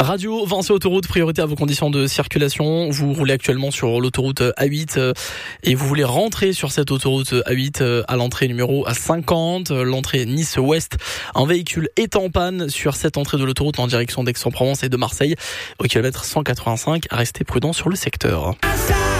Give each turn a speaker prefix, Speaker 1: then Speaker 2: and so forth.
Speaker 1: Radio, Vinci Autoroute, priorité à vos conditions de circulation. Vous roulez actuellement sur l'autoroute A8 et vous voulez rentrer sur cette autoroute A8 à l'entrée numéro 50, l'entrée Nice-Ouest. Un véhicule est en panne sur cette entrée de l'autoroute en direction d'Aix-en-Provence et de Marseille au kilomètre 185. Restez prudent sur le secteur.